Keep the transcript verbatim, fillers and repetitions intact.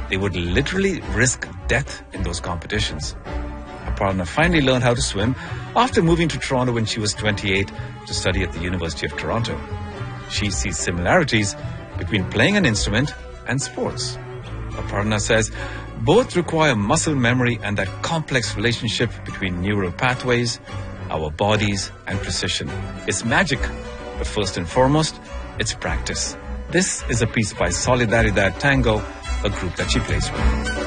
they would literally risk death in those competitions. Aparna finally learned how to swim after moving to Toronto when she was twenty-eight to study at the University of Toronto. She sees similarities between playing an instrument and sports. Aparna says both require muscle memory and that complex relationship between neural pathways, our bodies, and precision. It's magic, but first and foremost, it's practice. This is a piece by Solidaridad Tango, a group that she plays with.